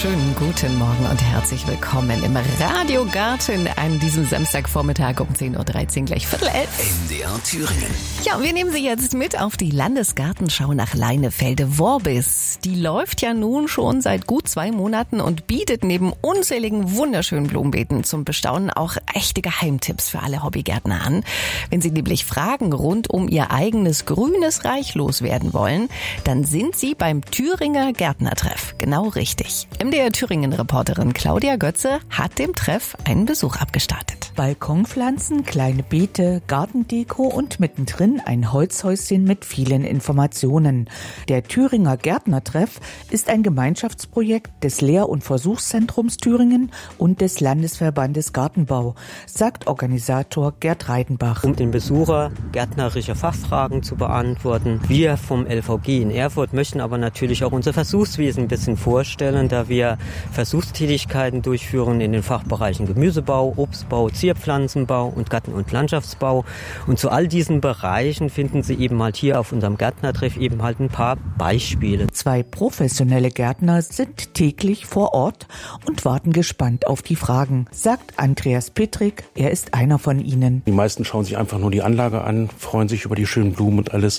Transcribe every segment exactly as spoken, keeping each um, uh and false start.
wunderschönen guten Morgen und herzlich willkommen im Radiogarten an diesem Samstagvormittag um zehn Uhr dreizehn, gleich Viertel elf. M D R Thüringen. Ja, wir nehmen Sie jetzt mit auf die Landesgartenschau nach Leinefelde-Worbis. Die läuft ja nun schon seit gut zwei Monaten und bietet neben unzähligen wunderschönen Blumenbeeten zum Bestaunen auch echte Geheimtipps für alle Hobbygärtner an. Wenn Sie nämlich Fragen rund um Ihr eigenes grünes Reich loswerden wollen, dann sind Sie beim Thüringer Gärtnertreff. Genau richtig. M D R Thüringen-Reporterin Claudia Götze hat dem Treff einen Besuch abgestattet. Balkonpflanzen, kleine Beete, Gartendeko und mittendrin ein Holzhäuschen mit vielen Informationen. Der Thüringer Gärtnertreff ist ein Gemeinschaftsprojekt des Lehr- und Versuchszentrums Thüringen und des Landesverbandes Gartenbau, sagt Organisator Gerd Reidenbach. Um den Besucher gärtnerische Fachfragen zu beantworten. Wir vom L V G in Erfurt möchten aber natürlich auch unser Versuchswesen ein bisschen vorstellen, da wir Versuchstätigkeiten durchführen in den Fachbereichen Gemüsebau, Obstbau, Zierpflanzenbau und Garten- und Landschaftsbau. Und zu all diesen Bereichen finden Sie eben halt hier auf unserem Gärtnertreff eben halt ein paar Beispiele. Zwei professionelle Gärtner sind täglich vor Ort und warten gespannt auf die Fragen, sagt Andreas Pittrig. Er ist einer von ihnen. Die meisten schauen sich einfach nur die Anlage an, freuen sich über die schönen Blumen und alles.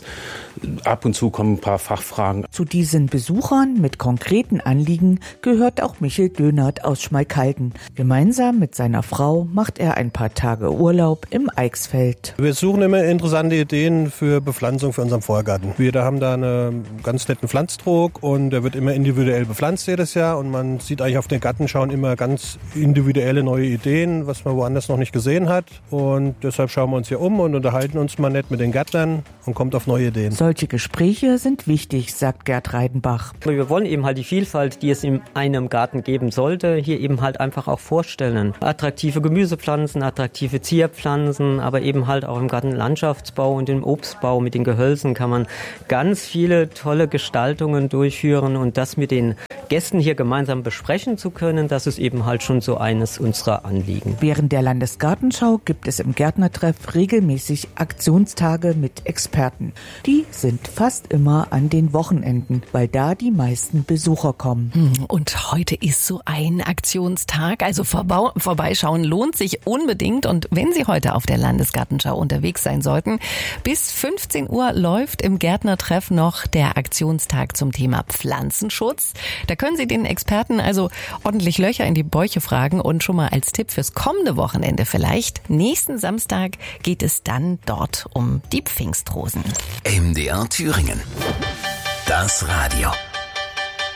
Ab und zu kommen ein paar Fachfragen. Zu diesen Besuchern mit konkreten Anliegen gehört auch Michel Dönert aus Schmalkalden. Gemeinsam mit seiner Frau macht er ein paar Tage Urlaub im Eichsfeld. Wir suchen immer interessante Ideen für Bepflanzung für unseren Vorgarten. Wir da haben da einen ganz netten Pflanzdruck und der wird immer individuell bepflanzt jedes Jahr und man sieht eigentlich auf den Gartenschauen immer ganz individuelle neue Ideen, was man woanders noch nicht gesehen hat, und deshalb schauen wir uns hier um und unterhalten uns mal nett mit den Gärtnern und kommt auf neue Ideen. Solche Gespräche sind wichtig, sagt Gerd Reidenbach. Wir wollen eben halt die Vielfalt, die es in einem Garten geben sollte, hier eben halt einfach auch vorstellen. Attraktive Gemüsepflanzen, attraktive Zierpflanzen, aber eben halt auch im Gartenlandschaftsbau und im Obstbau mit den Gehölzen kann man ganz viele tolle Gestaltungen durchführen, und das mit den Gästen hier gemeinsam besprechen zu können, das ist eben halt schon so eines unserer Anliegen. Während der Landesgartenschau gibt es im Gärtnertreff regelmäßig Aktionstage mit Experten. Die sind fast immer an den Wochenenden, weil da die meisten Besucher kommen. Und heute ist so ein Aktionstag, also vorbau- vorbeischauen lohnt sich unbedingt. Und wenn Sie heute auf der Landesgartenschau unterwegs sein sollten, bis fünfzehn Uhr läuft im Gärtnertreff noch der Aktionstag zum Thema Pflanzenschutz. Da können Sie den Experten also ordentlich Löcher in die Bäuche fragen, und schon mal als Tipp fürs kommende Wochenende vielleicht: nächsten Samstag geht es dann dort um die Pfingstrosen. M D R Thüringen. Das Radio.